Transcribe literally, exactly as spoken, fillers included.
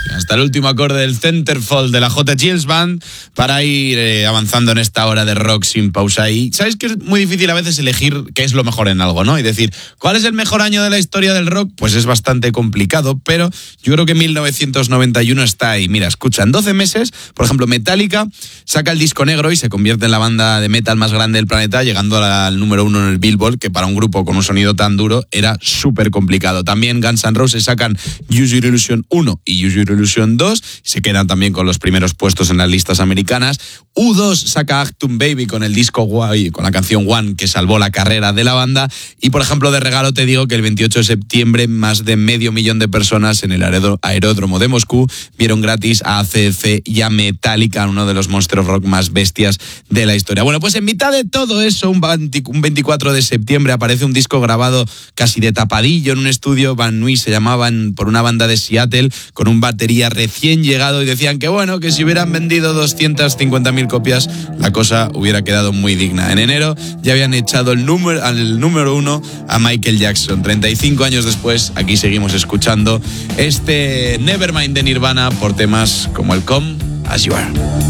Hasta el último acorde del Centerfold de la J. Geils Band para ir eh, avanzando en esta hora de rock sin pausa. Y sabes que es muy difícil a veces elegir qué es lo mejor en algo, ¿no? Y decir, ¿cuál es el mejor año de la historia del rock? Pues es bastante complicado, pero yo creo que mil novecientos noventa y uno está ahí. Mira, escucha, en doce meses, por ejemplo, Metallica saca el disco negro y se convierte en la banda de metal más grande del planeta, llegando al número uno en el Billboard, que para un grupo con un sonido tan duro era súper complicado. También Guns N' Roses sacan Use Your Illusion uno y Use Your Illusion dos, se quedan también con los primeros puestos en las listas americanas. U dos saca Achtung Baby con el disco Guay, con la canción One, que salvó la carrera de la banda. Y por ejemplo, de regalo te digo que el veintiocho de septiembre más de medio millón de personas en el aeródromo de Moscú vieron gratis a A C D C y a Metallica, uno de los monstruos rock más bestias de la historia. Bueno, pues en mitad de todo eso, un veinticuatro de septiembre aparece un disco grabado casi de tapadillo en un estudio, Van Nuys se llamaban, por una banda de Seattle, con un batería recién llegado, y decían que bueno, que si hubieran vendido doscientas cincuenta mil copias, la cosa hubiera quedado muy digna. En enero ya habían echado el número, al número uno a Michael Jackson. treinta y cinco años después, aquí seguimos escuchando este Nevermind de Nirvana por temas como el Come As You Are.